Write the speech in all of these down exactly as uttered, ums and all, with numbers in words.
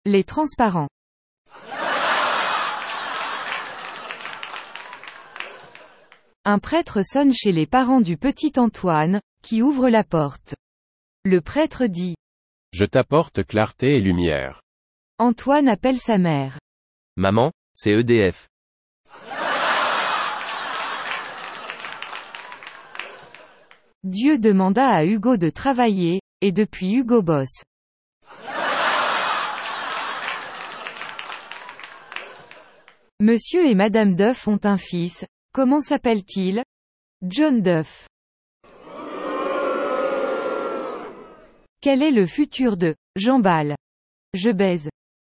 Les transparents. Un prêtre sonne chez les parents du petit Antoine, qui ouvre la porte. Le prêtre dit: Je t'apporte clarté et lumière. Antoine appelle sa mère. Maman, c'est E D F. Dieu demanda à Hugo de travailler, et depuis Hugo bosse. Monsieur et Madame Duff ont un fils, comment s'appelle-t-il? John Duff. Quel est le futur de j'emballe? Je baise.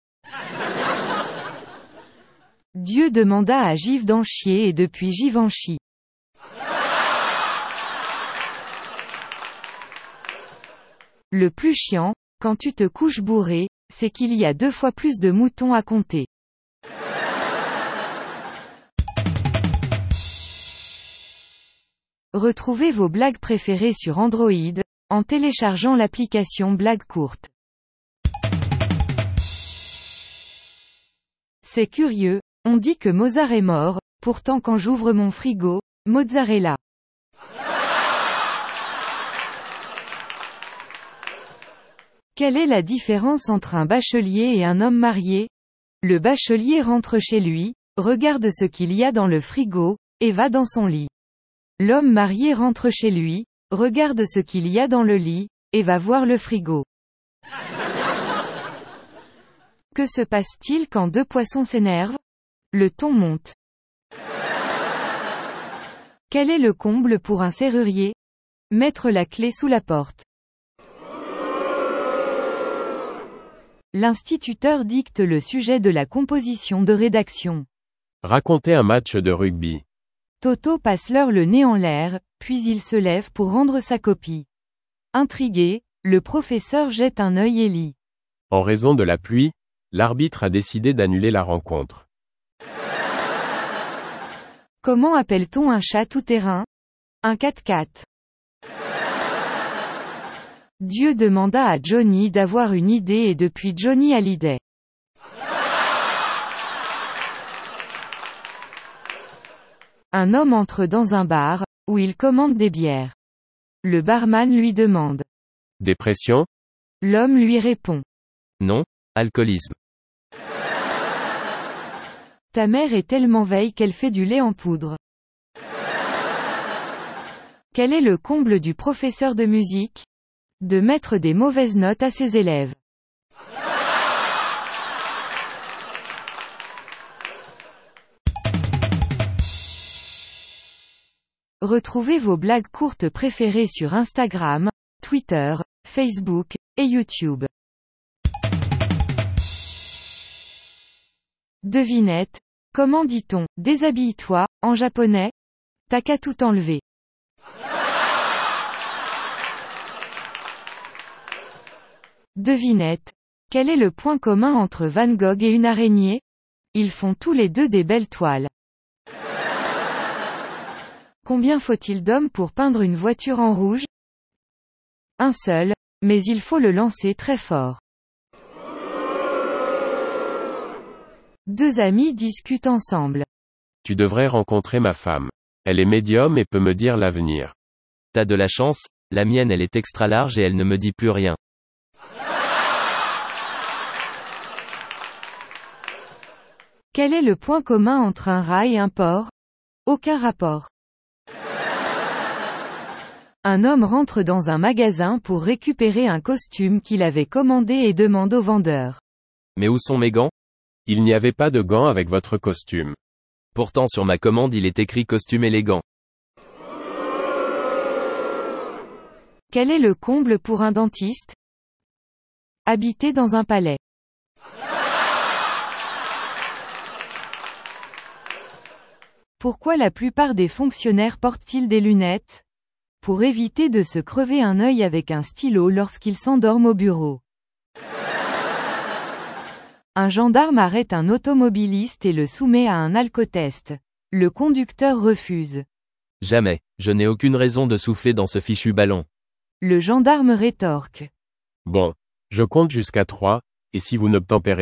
Dieu demanda à Givre d'en chier et depuis Givre en chie. Le plus chiant, quand tu te couches bourré, c'est qu'il y a deux fois plus de moutons à compter. Retrouvez vos blagues préférées sur Android, en téléchargeant l'application Blagues courtes. C'est curieux, on dit que Mozart est mort, pourtant quand j'ouvre mon frigo, mozzarella. Quelle est la différence entre un bachelier et un homme marié? Le bachelier rentre chez lui, regarde ce qu'il y a dans le frigo, et va dans son lit. L'homme marié rentre chez lui, regarde ce qu'il y a dans le lit, et va voir le frigo. Que se passe-t-il quand deux poissons s'énervent? Le ton monte. Quel est le comble pour un serrurier? Mettre la clé sous la porte. L'instituteur dicte le sujet de la composition de rédaction. Racontez un match de rugby. Toto passe l'heure le nez en l'air, puis il se lève pour rendre sa copie. Intrigué, le professeur jette un œil et lit. En raison de la pluie, l'arbitre a décidé d'annuler la rencontre. Comment appelle-t-on un chat tout-terrain? Un quatre-quatre. Dieu demanda à Johnny d'avoir une idée et depuis Johnny a l'idée. Un homme entre dans un bar, où il commande des bières. Le barman lui demande. Dépression? L'homme lui répond. Non, alcoolisme. Ta mère est tellement veille qu'elle fait du lait en poudre. Quel est le comble du professeur de musique? De mettre des mauvaises notes à ses élèves. Retrouvez vos blagues courtes préférées sur Instagram, Twitter, Facebook, et YouTube. Devinette. Comment dit-on « déshabille-toi » en japonais? T'as qu'à tout enlever. Devinette. Quel est le point commun entre Van Gogh et une araignée? Ils font tous les deux des belles toiles. Combien faut-il d'hommes pour peindre une voiture en rouge? Un seul, mais il faut le lancer très fort. Deux amis discutent ensemble. Tu devrais rencontrer ma femme. Elle est médium et peut me dire l'avenir. T'as de la chance, la mienne elle est extra large et elle ne me dit plus rien. Quel est le point commun entre un rat et un porc? Aucun rapport. Un homme rentre dans un magasin pour récupérer un costume qu'il avait commandé et demande au vendeur. Mais où sont mes gants? Il n'y avait pas de gants avec votre costume. Pourtant sur ma commande il est écrit costume élégant. Quel est le comble pour un dentiste? Habiter dans un palais. Pourquoi la plupart des fonctionnaires portent-ils des lunettes? Pour éviter de se crever un œil avec un stylo lorsqu'ils s'endorment au bureau. Un gendarme arrête un automobiliste et le soumet à un alcotest. Le conducteur refuse. Jamais, je n'ai aucune raison de souffler dans ce fichu ballon. Le gendarme rétorque. Bon, je compte jusqu'à trois, et si vous n'obtempérez